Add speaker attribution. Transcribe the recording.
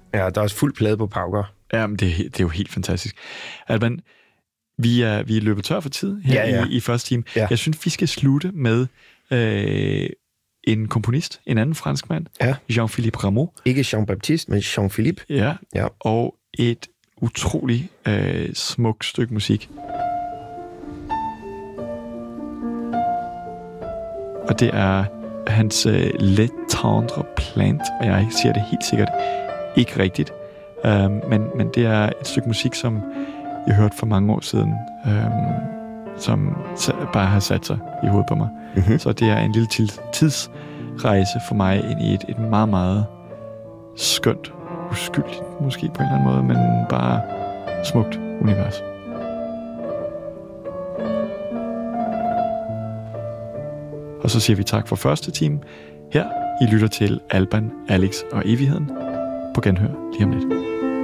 Speaker 1: Ja, der er også fuld plade på Pauker.
Speaker 2: Jamen, det er jo helt fantastisk. Alban, vi er løbet tør for tid her i første time. Ja. Jeg synes, vi skal slutte med en komponist, en anden franskmand, Jean-Philippe Rameau.
Speaker 1: Ikke Jean-Baptiste, men Jean-Philippe.
Speaker 2: Ja, og et utroligt smukt stykke musik. Og det er hans Les Tendre Plantes, og jeg siger det helt sikkert ikke rigtigt. Men det er et stykke musik, som jeg hørte for mange år siden, som bare har sat sig i hovedet på mig. Mm-hmm. Så det er en lille tidsrejse for mig ind i et meget, meget skønt, uskyldigt måske på en eller anden måde, men bare smukt univers. Og så siger vi tak for første time. Her I lytter til Alban, Alex og Evigheden. På genhør lige om lidt.